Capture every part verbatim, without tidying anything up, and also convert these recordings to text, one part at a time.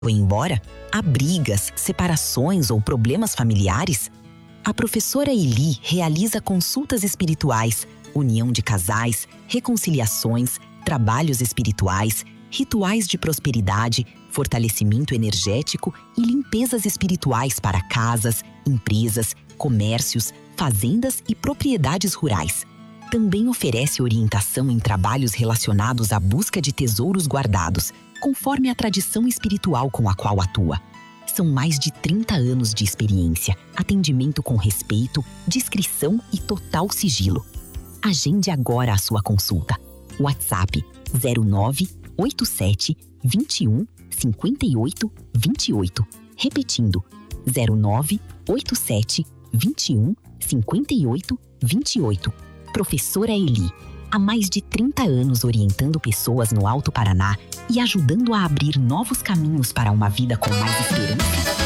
foi embora? Há brigas, separações ou problemas familiares? A professora Eli realiza consultas espirituais, união de casais, reconciliações, trabalhos espirituais, rituais de prosperidade, fortalecimento energético e limpezas espirituais para casas, empresas, comércios, fazendas e propriedades rurais. Também oferece orientação em trabalhos relacionados à busca de tesouros guardados, conforme a tradição espiritual com a qual atua. São mais de trinta anos de experiência, atendimento com respeito, discrição e total sigilo. Agende agora a sua consulta. WhatsApp zero nove oito sete, vinte e um, cinquenta e oito, vinte e oito. Repetindo, zero nove oito sete, vinte e um, cinquenta e oito, vinte e oito. Professora Eli, há mais de trinta anos orientando pessoas no Alto Paraná e ajudando a abrir novos caminhos para uma vida com mais esperança.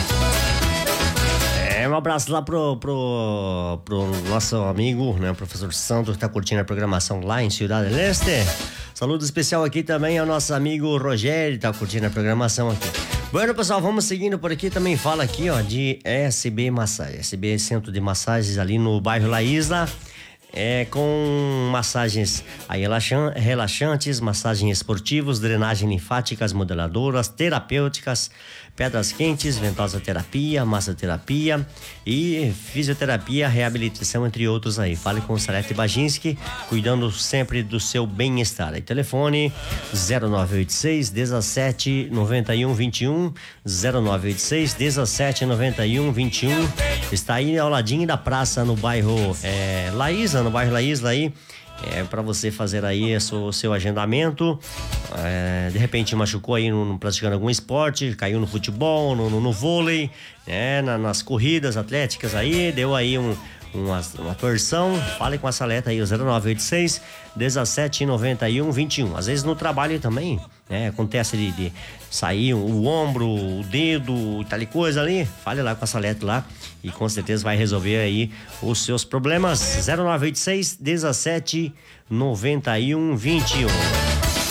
É, um abraço lá pro, pro, pro nosso amigo, né, o professor Sandro, que tá curtindo a programação lá em Cidade del Este. Saludo especial aqui também ao nosso amigo Rogério, tá curtindo a programação aqui. Bueno, pessoal, vamos seguindo por aqui. Também fala aqui, ó, de S B Massagem, S B Centro de Massagens ali no bairro La Isla. É, com massagens aí relaxantes, massagens esportivos, drenagem linfáticas, modeladoras, terapêuticas, pedras quentes, ventosa terapia, massoterapia e fisioterapia, reabilitação, entre outros aí. Fale com o Salete Baginski, cuidando sempre do seu bem-estar. Aí, telefone zero nove oito seis, dezessete, noventa e um, vinte e um, zero nove oito seis, dezessete, noventa e um, vinte e um. Está aí ao ladinho da praça no bairro é, La Isla, no bairro La Isla aí. É para você fazer aí o seu agendamento. É, de repente machucou aí no, no, praticando algum esporte, caiu no futebol, no, no, no vôlei, né, na, nas corridas atléticas aí, deu aí um, uma, uma torção. Fale com a Saleta aí, o zero nove oito seis, dezessete, noventa e um, vinte e um. Às vezes no trabalho também, né, acontece de, de sair o, o ombro, o dedo, tal coisa ali. Fale lá com a Saleta lá e com certeza vai resolver aí os seus problemas. Zero nove oito seis, dezessete, noventa e um, vinte e um.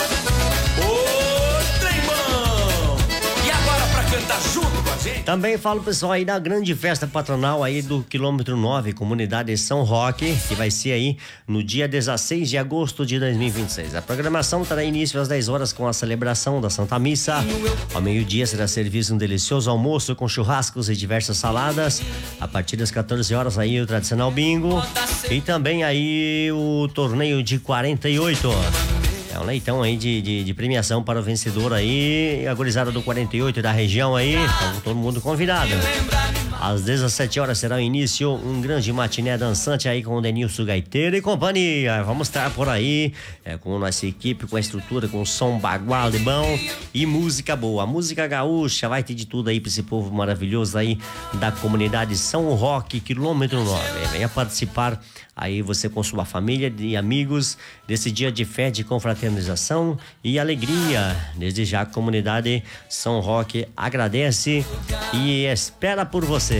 Também falo, pessoal, aí da grande festa patronal aí do quilômetro nove, comunidade São Roque, que vai ser aí no dia dezesseis de agosto de dois mil e vinte e seis. A programação terá início às dez horas com a celebração da Santa Missa. Ao meio-dia será servido um delicioso almoço com churrascos e diversas saladas. A partir das quatorze horas aí o tradicional bingo e também aí o torneio de quarenta e oito. É um leitão aí de, de, de premiação para o vencedor aí, a gurizada do quarenta e oito da região aí, então todo mundo convidado. Às dezessete horas será o início, um grande matiné dançante aí com o Denilson Gaiteiro e companhia. Vamos estar por aí, é, com a nossa equipe, com a estrutura, com o som bagual de bom e música boa. A música gaúcha vai ter de tudo aí para esse povo maravilhoso aí da comunidade São Roque, quilômetro nove. Venha participar aí você com sua família e amigos desse dia de fé, de confraternização e alegria. Desde já a comunidade São Roque agradece e espera por você.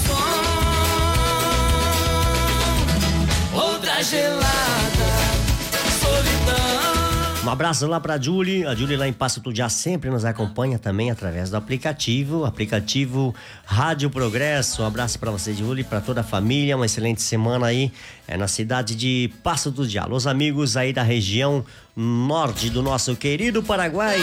Outra gelada, solidão. Um abraço lá pra Julie, a Julie lá em Passo Tudiá sempre nos acompanha também através do aplicativo, aplicativo Rádio Progresso. Um abraço pra você, Julie, pra toda a família, uma excelente semana aí é, na cidade de Passo Tudiá. Os amigos aí da região norte do nosso querido Paraguai.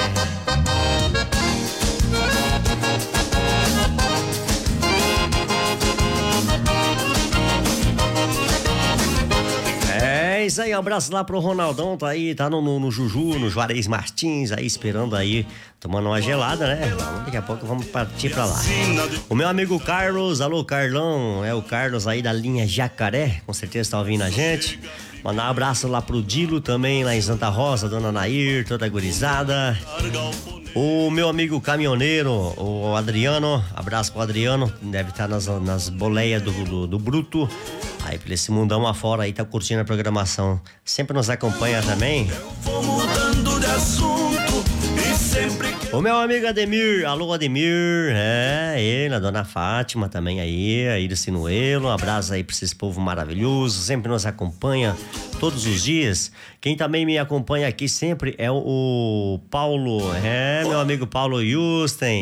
É isso aí, um abraço lá pro Ronaldão, tá aí, tá no, no, no Juju, no Juarez Martins, aí esperando aí, tomando uma gelada, né? Então, daqui a pouco vamos partir pra lá. O meu amigo Carlos, alô Carlão, é o Carlos aí da linha Jacaré, com certeza tá ouvindo a gente. Mandar um abraço lá pro Dilo também, lá em Santa Rosa, Dona Nair, toda a gurizada. O meu amigo caminhoneiro, o Adriano, abraço pro Adriano, deve estar nas, nas boleias do, do, do Bruto. Aí pra esse mundão afora aí, tá curtindo a programação. Sempre nos acompanha também. Eu vou mudando de assunto e sempre que... O meu amigo Ademir, alô Ademir, é, ele, a dona Fátima também aí, aí do Sinuelo, um abraço aí pra esse povo maravilhoso, sempre nos acompanha todos os dias. Quem também me acompanha aqui sempre é o, o Paulo, é, meu amigo Paulo Justen.